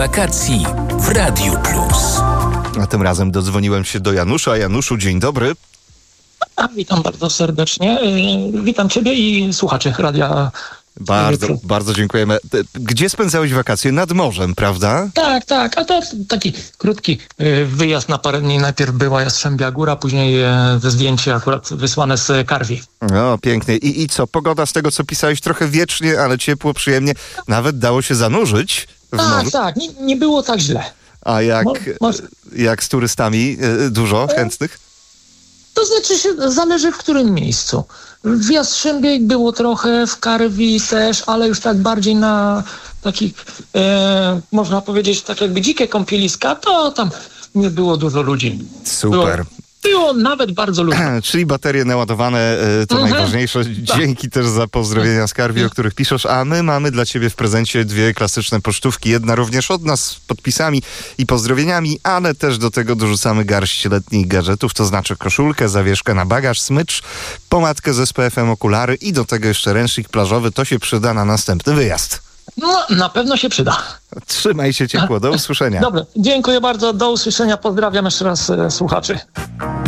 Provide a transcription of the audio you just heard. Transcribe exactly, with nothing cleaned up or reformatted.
Wakacji w Radiu Plus. A tym razem dodzwoniłem się do Janusza. Januszu, dzień dobry. A, witam bardzo serdecznie. Yy, witam Ciebie i słuchaczy Radia. Bardzo, bardzo dziękujemy. Gdzie spędzałeś wakacje? Nad morzem, prawda? Tak, tak. A to taki krótki yy, wyjazd na parę dni. Najpierw była Jastrzębia Góra, później yy, zdjęcie akurat wysłane z Karwi. No, pięknie. I, I co? Pogoda z tego, co pisałeś, trochę wiecznie, ale ciepło, przyjemnie. Nawet dało się zanurzyć w Tak, morzu. tak. Nie, nie było tak źle. A jak, Mo- mo- jak z turystami? Dużo chętnych? To znaczy się, zależy w którym miejscu. W Jastrzębiej było trochę, w Karwi też, ale już tak bardziej na takich, e, można powiedzieć, tak jakby dzikie kąpieliska, to tam nie było dużo ludzi. Super. Było, było nawet bardzo ludzi. Czyli baterie naładowane, to mhm. najważniejsze. Dzięki też za pozdrowienia z Karwi, o których piszesz. A my mamy dla Ciebie w prezencie dwie klasyczne pocztówki. Jedna również od nas z podpisami i pozdrowieniami, ale też do tego dorzucamy garść letnich gadżetów, to znaczy koszulkę, zawieszkę na bagaż, smycz, pomadkę z S P F-em, okulary i do tego jeszcze ręcznik plażowy. To się przyda na następny wyjazd. No, na pewno się przyda. Trzymaj się ciepło. Do usłyszenia. Dobra, dziękuję bardzo. Do usłyszenia. Pozdrawiam jeszcze raz e, słuchaczy.